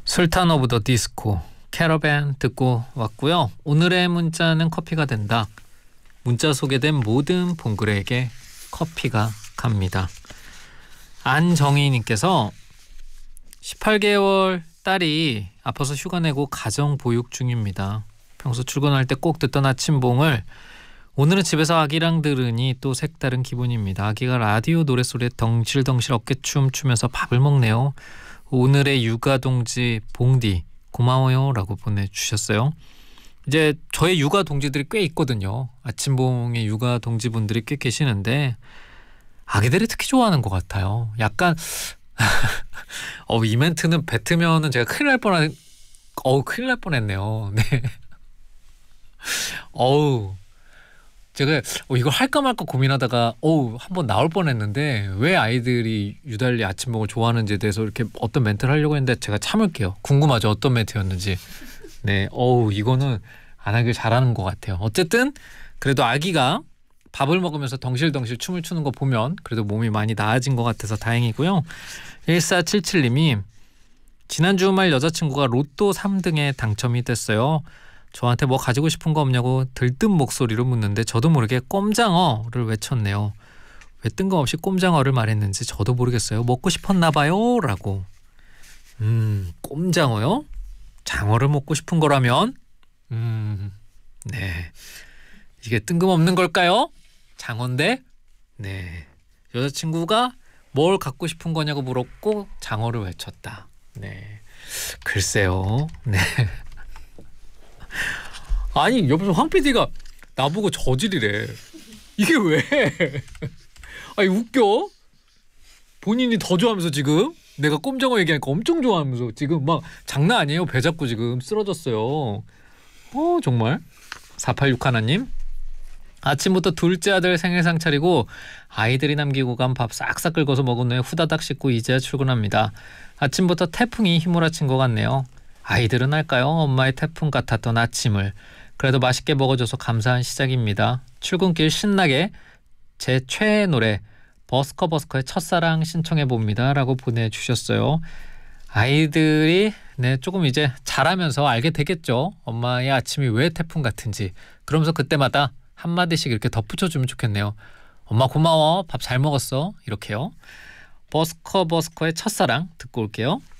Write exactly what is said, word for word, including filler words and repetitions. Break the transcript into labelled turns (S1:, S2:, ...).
S1: 술탄 오브 더 디스코 캐러밴 듣고 왔고요. 오늘의 문자는 커피가 된다. 문자 소개된 모든 봉그레에게 커피가 갑니다. 안정희님께서 십팔 개월 딸이 아파서 휴가 내고 가정 보육 중입니다. 평소 출근할 때 꼭 듣던 아침봉을 오늘은 집에서 아기랑 들으니 또 색다른 기분입니다. 아기가 라디오 노랫소리에 덩실덩실 어깨춤 추면서 밥을 먹네요. 오늘의 육아동지 봉디 고마워요 라고 보내주셨어요. 이제 저의 육아동지들이 꽤 있거든요. 아침봉의 육아동지분들이 꽤 계시는데 아기들이 특히 좋아하는 것 같아요. 약간 어, 이 멘트는 뱉으면은 제가 큰일 날 뻔한 어우 큰일 날 뻔했네요. 네. 어우 제가 어, 이걸 할까 말까 고민하다가 어우 한번 나올 뻔했는데 왜 아이들이 유달리 아침봉을 좋아하는지에 대해서 이렇게 어떤 멘트를 하려고 했는데 제가 참을게요. 궁금하죠 어떤 멘트였는지. 네, 어우 이거는 안 하길 잘하는 것 같아요. 어쨌든 그래도 아기가 밥을 먹으면서 덩실덩실 춤을 추는 거 보면 그래도 몸이 많이 나아진 것 같아서 다행이고요. 일사칠칠님이 지난 주말 여자친구가 로또 삼 등에 당첨이 됐어요. 저한테 뭐 가지고 싶은 거 없냐고 들뜬 목소리로 묻는데 저도 모르게 꼼장어를 외쳤네요. 왜 뜬금없이 꼼장어를 말했는지 저도 모르겠어요. 먹고 싶었나 봐요 라고. 음 꼼장어요? 장어를 먹고 싶은 거라면 음 네 이게 뜬금없는 걸까요? 장어인데 네 여자친구가 뭘 갖고 싶은 거냐고 물었고 장어를 외쳤다. 네 글쎄요. 네 아니 옆에서 황 피디가 나보고 저질이래. 이게 왜? 아니 웃겨? 본인이 더 좋아하면서 지금 내가 꼼장어 얘기하니까 엄청 좋아하면서 지금 막 장난 아니에요. 배 잡고 지금 쓰러졌어요. 어 정말. 사팔육 하나님 아침부터 둘째 아들 생일상 차리고 아이들이 남기고 간 밥 싹싹 긁어서 먹은 후에 후다닥 씻고 이제야 출근합니다. 아침부터 태풍이 휘몰아친 것 같네요. 아이들은 알까요? 엄마의 태풍 같았던 아침을. 그래도 맛있게 먹어줘서 감사한 시작입니다. 출근길 신나게 제 최애 노래 버스커버스커의 첫사랑 신청해봅니다 라고 보내주셨어요. 아이들이 네 조금 이제 자라면서 알게 되겠죠. 엄마의 아침이 왜 태풍 같은지. 그러면서 그때마다 한마디씩 이렇게 덧붙여주면 좋겠네요. 엄마 고마워. 밥 잘 먹었어. 이렇게요. 버스커버스커의 첫사랑 듣고 올게요.